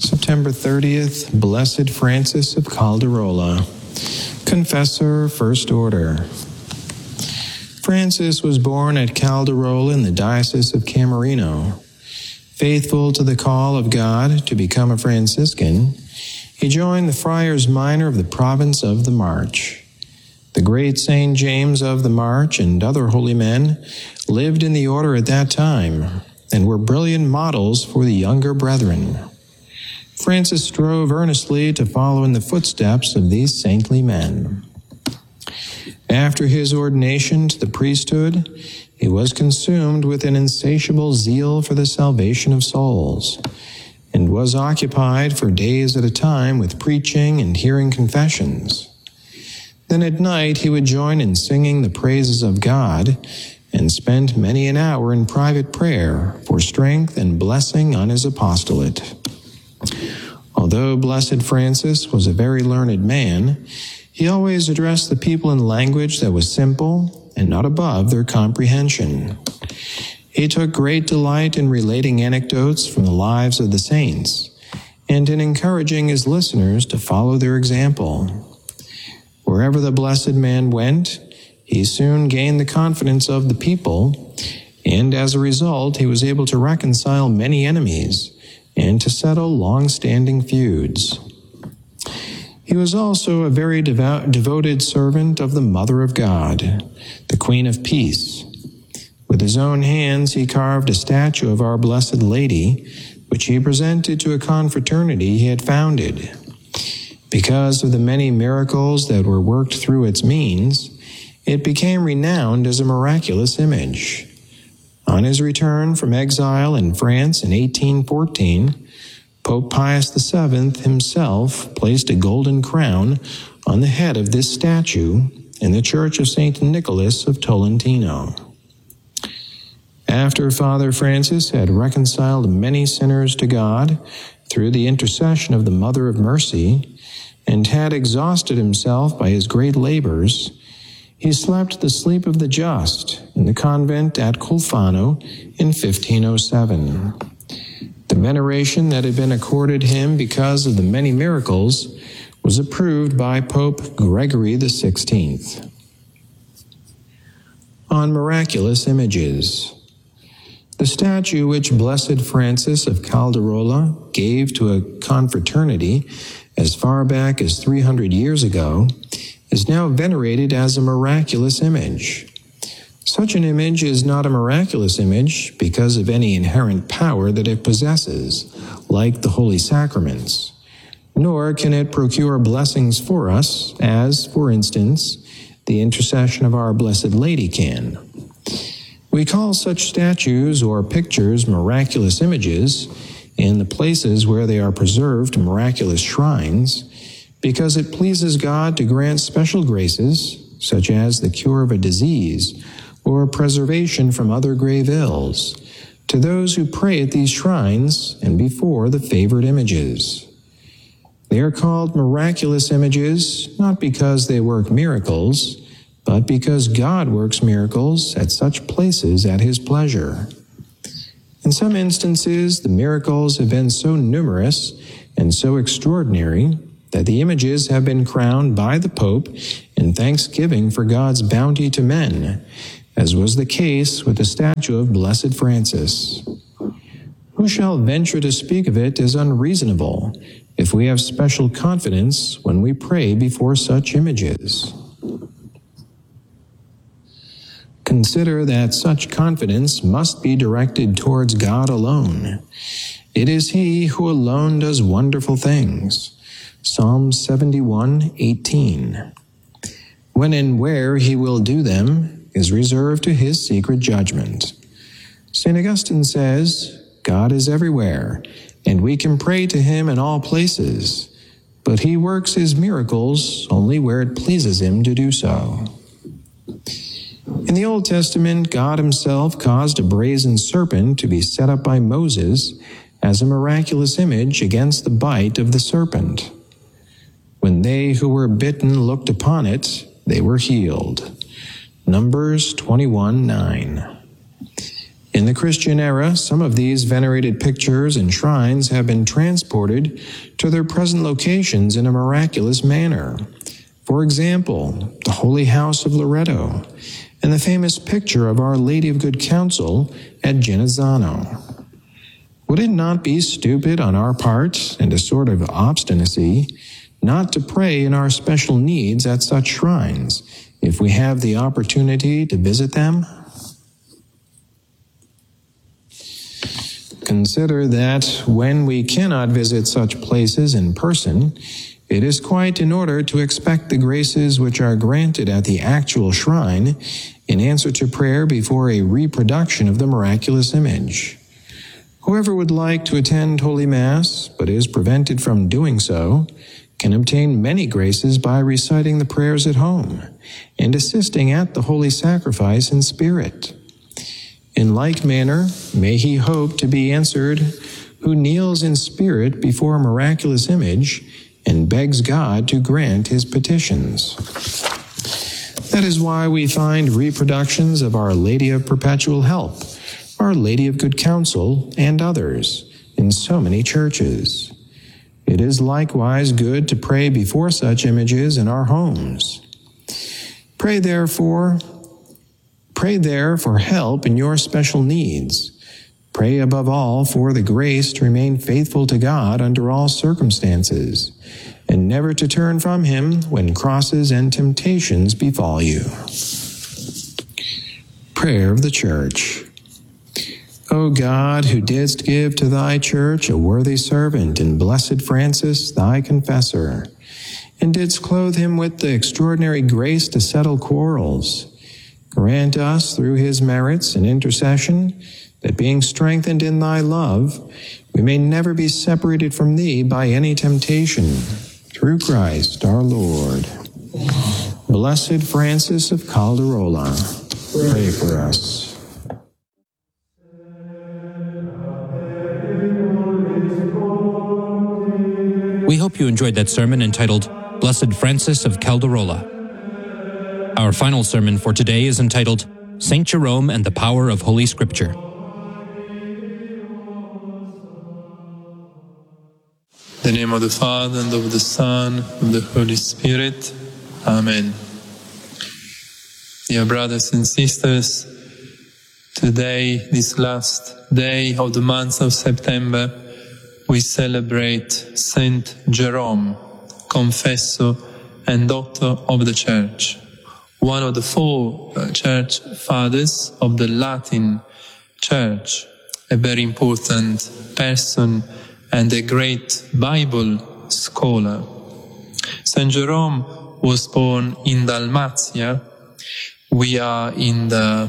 September 30th, Blessed Francis of Calderola, Confessor, First Order. Francis was born at Calderola in the Diocese of Camarino. Faithful to the call of God to become a Franciscan, he joined the Friars Minor of the province of the March. The great St. James of the March and other holy men lived in the order at that time and were brilliant models for the younger brethren. Francis strove earnestly to follow in the footsteps of these saintly men. After his ordination to the priesthood, he was consumed with an insatiable zeal for the salvation of souls, and was occupied for days at a time with preaching and hearing confessions. Then at night he would join in singing the praises of God, and spent many an hour in private prayer for strength and blessing on his apostolate. Although Blessed Francis was a very learned man, he always addressed the people in language that was simple and not above their comprehension. He took great delight in relating anecdotes from the lives of the saints and in encouraging his listeners to follow their example. Wherever the blessed man went, he soon gained the confidence of the people, and as a result, he was able to reconcile many enemies and to settle long-standing feuds. He was also a very devoted servant of the Mother of God, the Queen of Peace. With his own hands, he carved a statue of Our Blessed Lady, which he presented to a confraternity he had founded. Because of the many miracles that were worked through its means, it became renowned as a miraculous image. On his return from exile in France in 1814, Pope Pius VII himself placed a golden crown on the head of this statue in the Church of St. Nicholas of Tolentino. After Father Francis had reconciled many sinners to God through the intercession of the Mother of Mercy, and had exhausted himself by his great labors, he slept the sleep of the just in the convent at Colfano in 1507. The veneration that had been accorded him because of the many miracles was approved by Pope Gregory XVI. On miraculous images. The statue which Blessed Francis of Calderola gave to a confraternity as far back as 300 years ago is now venerated as a miraculous image. Such an image is not a miraculous image because of any inherent power that it possesses, like the Holy Sacraments, nor can it procure blessings for us, as, for instance, the intercession of Our Blessed Lady can. We call such statues or pictures miraculous images in the places where they are preserved miraculous shrines, because it pleases God to grant special graces, such as the cure of a disease or preservation from other grave ills, to those who pray at these shrines and before the favored images. They are called miraculous images not because they work miracles, but because God works miracles at such places at his pleasure. In some instances, the miracles have been so numerous and so extraordinary that the images have been crowned by the Pope in thanksgiving for God's bounty to men, as was the case with the statue of Blessed Francis. Who shall venture to speak of it as unreasonable if we have special confidence when we pray before such images? Consider that such confidence must be directed towards God alone. It is He who alone does wonderful things. Psalm 71:18. When and where He will do them is reserved to His secret judgment. St. Augustine says, God is everywhere, and we can pray to Him in all places, but He works His miracles only where it pleases Him to do so. In the Old Testament, God Himself caused a brazen serpent to be set up by Moses as a miraculous image against the bite of the serpent. When they who were bitten looked upon it, they were healed. Numbers 21:9. In the Christian era, some of these venerated pictures and shrines have been transported to their present locations in a miraculous manner. For example, the Holy House of Loreto and the famous picture of Our Lady of Good Counsel at Genazzano. Would it not be stupid on our part and a sort of obstinacy not to pray in our special needs at such shrines if we have the opportunity to visit them? Consider that when we cannot visit such places in person, it is quite in order to expect the graces which are granted at the actual shrine in answer to prayer before a reproduction of the miraculous image. Whoever would like to attend Holy Mass, but is prevented from doing so, can obtain many graces by reciting the prayers at home and assisting at the Holy Sacrifice in spirit. In like manner, may he hope to be answered who kneels in spirit before a miraculous image and begs God to grant his petitions. That is why we find reproductions of Our Lady of Perpetual Help, Our Lady of Good Counsel, and others in so many churches. It is likewise good to pray before such images in our homes. Pray there for help in your special needs. Pray above all for the grace to remain faithful to God under all circumstances, and never to turn from him when crosses and temptations befall you. Prayer of the Church. O God, who didst give to thy church a worthy servant in Blessed Francis, thy confessor, and didst clothe him with the extraordinary grace to settle quarrels, grant us through his merits and intercession that being strengthened in thy love, we may never be separated from thee by any temptation. Through Christ our Lord. Blessed Francis of Calderola, pray for us. We hope you enjoyed that sermon entitled Blessed Francis of Calderola. Our final sermon for today is entitled Saint Jerome and the Power of Holy Scripture. In the name of the Father, and of the Son, and of the Holy Spirit. Amen. Dear brothers and sisters, today, this last day of the month of September, we celebrate Saint Jerome, confessor and doctor of the Church, one of the four church fathers of the Latin Church, a very important person and a great Bible scholar. Saint Jerome was born in Dalmatia. We are in the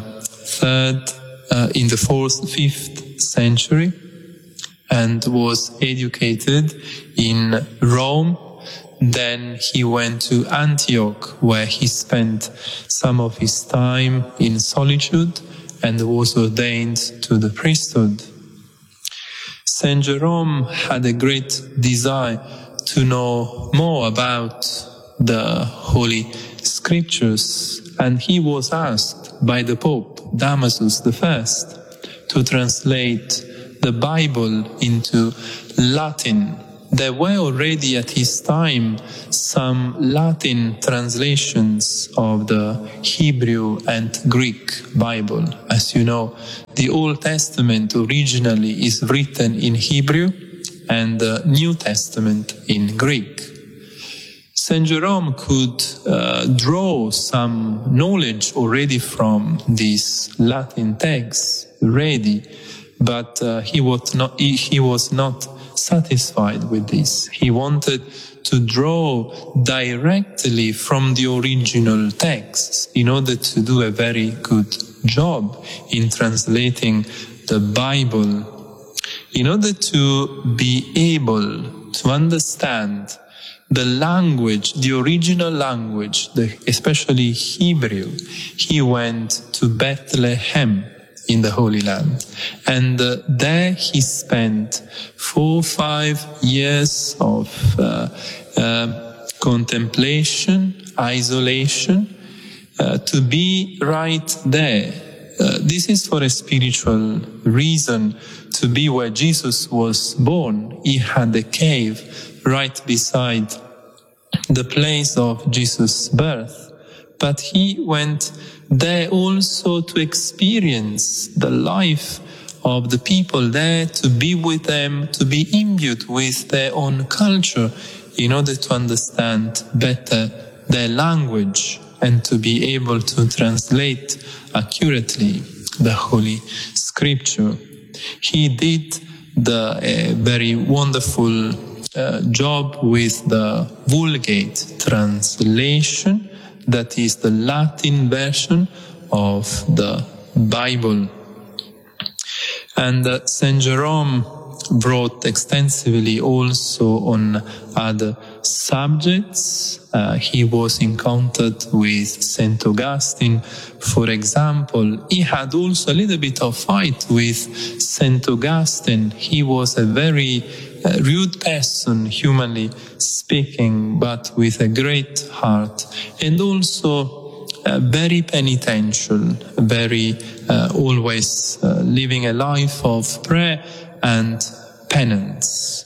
4th, 5th century, and was educated in Rome. Then he went to Antioch, where he spent some of his time in solitude and was ordained to the priesthood. Saint Jerome had a great desire to know more about the Holy Scriptures, and he was asked by the Pope Damasus I to translate the Bible into Latin. There were already at his time some Latin translations of the Hebrew and Greek Bible. As you know, the Old Testament originally is written in Hebrew and the New Testament in Greek. Saint Jerome could draw some knowledge already from these Latin texts already, but he was not satisfied with this. He wanted to draw directly from the original texts in order to do a very good job in translating the Bible, in order to be able to understand the language, the original language, especially Hebrew. He went to Bethlehem in the Holy Land. And there he spent 4 or 5 years of contemplation, isolation, to be right there this is for a spiritual reason, to be where Jesus was born. He had a cave right beside the place of Jesus' birth. But he went there also to experience the life of the people there, to be with them, to be imbued with their own culture in order to understand better their language and to be able to translate accurately the Holy Scripture. He did the very wonderful job with the Vulgate translation, that is the Latin version of the Bible. And Saint Jerome wrote extensively also on other subjects. He was in contact with Saint Augustine, for example. He had also a little bit of fight with Saint Augustine. He was a very rude person, humanly speaking, but with a great heart, and also very penitential, very always living a life of prayer and penance.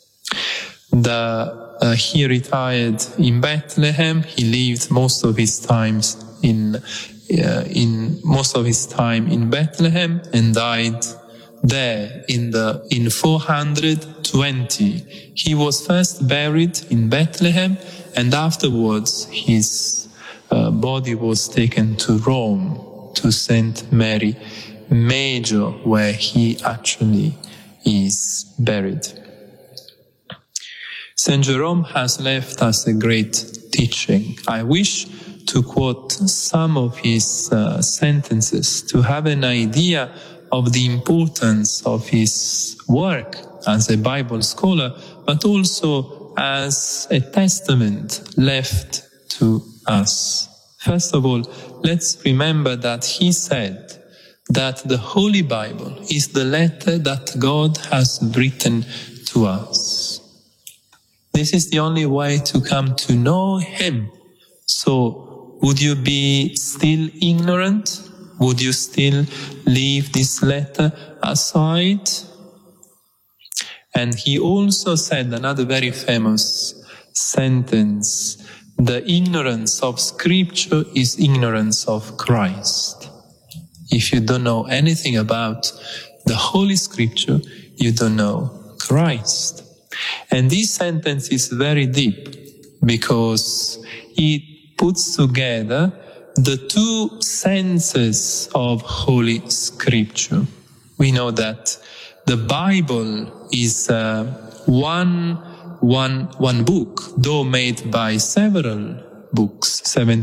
He retired in Bethlehem. He lived most of his time in Bethlehem and died there in 420. He was first buried in Bethlehem, and afterwards his body was taken to Rome, to St. Mary Major, where he actually is buried. Saint Jerome has left us a great teaching. I wish to quote some of his sentences to have an idea of the importance of his work as a Bible scholar, but also as a testament left to us. First of all, let's remember that he said that the Holy Bible is the letter that God has written to us. This is the only way to come to know Him. So, would you be still ignorant? Would you still leave this letter aside? And he also said another very famous sentence: the ignorance of Scripture is ignorance of Christ. If you don't know anything about the Holy Scripture, you don't know Christ. And this sentence is very deep because it puts together the two senses of Holy Scripture. We know that the Bible is one book, though made by several books,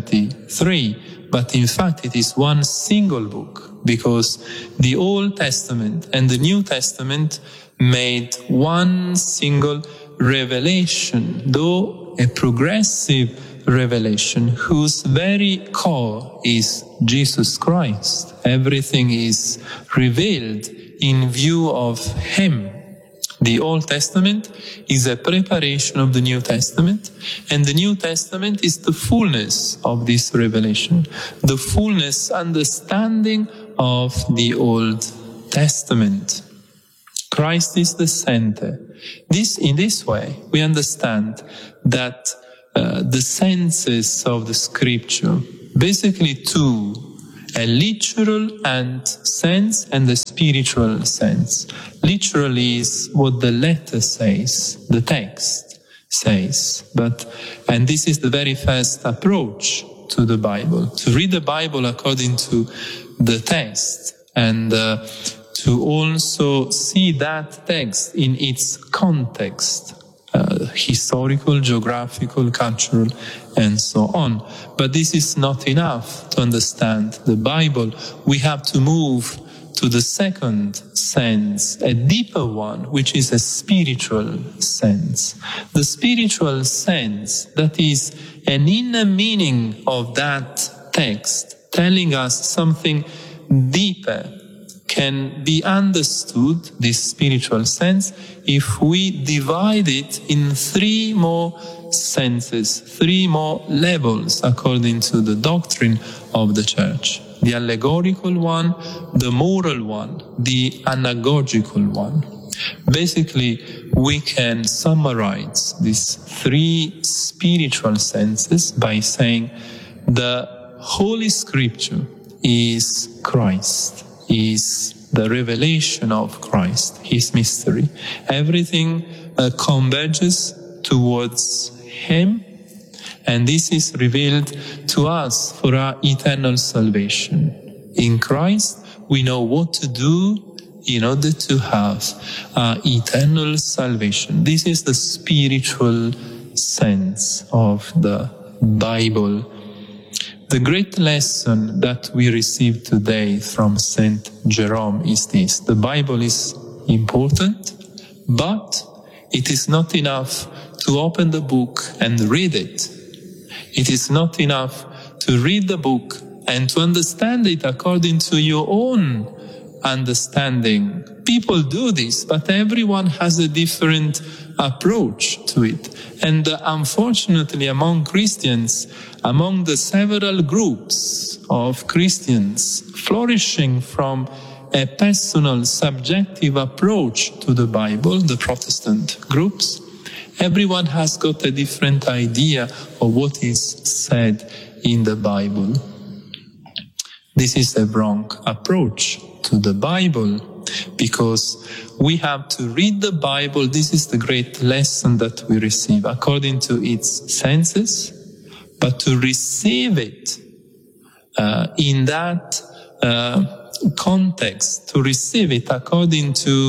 73, but in fact it is one single book, because the Old Testament and the New Testament made one single revelation, though a progressive revelation whose very core is Jesus Christ. Everything is revealed in view of Him. The Old Testament is a preparation of the New Testament, and the New Testament is the fullness of this revelation, the fullness understanding of the Old Testament. Christ is the center. In this way, we understand that the senses of the Scripture, basically two, a literal sense and a spiritual sense. Literal is what the letter says, the text says. And this is the very first approach to the Bible, to read the Bible according to the text, and to also see that text in its context, historical, geographical, cultural, and so on. But this is not enough to understand the Bible. We have to move to the second sense, a deeper one, which is a spiritual sense. The spiritual sense, that is an inner meaning of that text, telling us something deeper, can be understood, this spiritual sense, if we divide it in three more senses, three more levels according to the doctrine of the Church. the allegorical one, the moral one, the anagogical one. Basically, we can summarize these three spiritual senses by saying the Holy Scripture is Christ, is the revelation of Christ, His mystery. Everything converges towards Him, and this is revealed to us for our eternal salvation. In Christ, we know what to do in order to have eternal salvation. This is the spiritual sense of the Bible. The great lesson that we receive today from Saint Jerome is this: the Bible is important, but it is not enough to open the book and read it. It is not enough to read the book and to understand it according to your own understanding. People do this, but everyone has a different approach to it. And unfortunately, among Christians, among the several groups of Christians flourishing from a personal, subjective approach to the Bible, the Protestant groups, everyone has got a different idea of what is said in the Bible. This is a wrong approach to the Bible, because we have to read the Bible. This is the great lesson that we receive according to its senses, but to receive it in that context, to receive it according to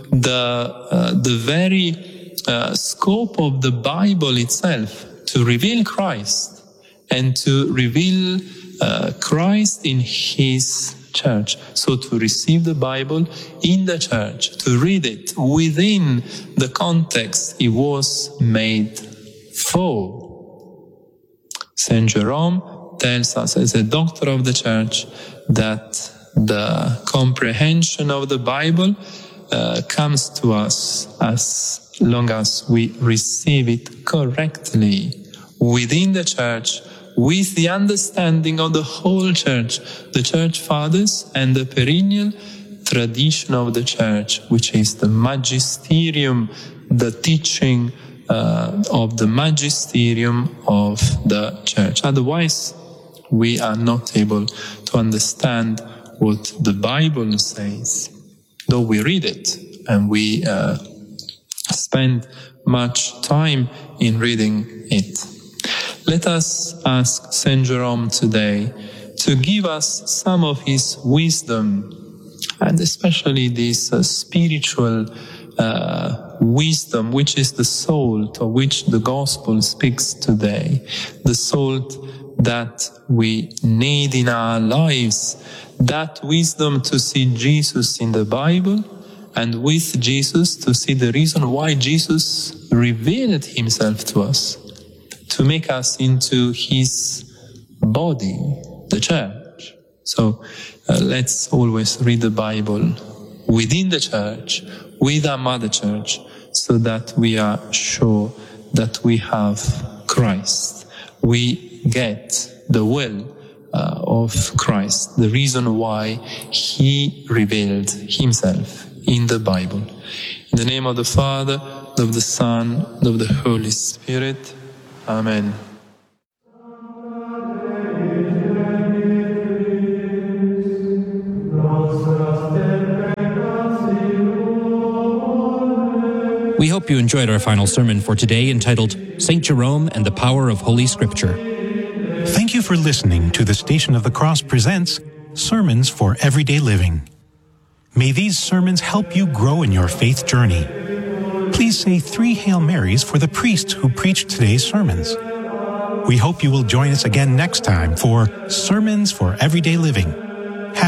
the very scope of the Bible itself, to reveal Christ and to reveal Christ in His church. So to receive the Bible in the church, to read it within the context it was made for. Saint Jerome tells us, as a doctor of the church, that the comprehension of the Bible comes to us as long as we receive it correctly within the church, with the understanding of the whole church, the church fathers, and the perennial tradition of the church, which is the magisterium, the teaching of the magisterium of the church. Otherwise, we are not able to understand what the Bible says, though we read it and we spend much time in reading it. Let us ask Saint Jerome today to give us some of his wisdom, and especially this spiritual wisdom, which is the salt of which the gospel speaks today, the salt that we need in our lives, that wisdom to see Jesus in the Bible, and with Jesus to see the reason why Jesus revealed Himself to us, to make us into His body, the church. So let's always read the Bible within the church, with our mother church, so that we are sure that we have Christ. We get the will of Christ, the reason why He revealed Himself in the Bible. In the name of the Father, of the Son, of the Holy Spirit. Amen. We hope you enjoyed our final sermon for today, entitled Saint Jerome and the Power of Holy Scripture. Thank you for listening to the Station of the Cross presents Sermons for Everyday Living. May these sermons help you grow in your faith journey. Please say 3 Hail Marys for the priest who preached today's sermons. We hope you will join us again next time for Sermons for Everyday Living.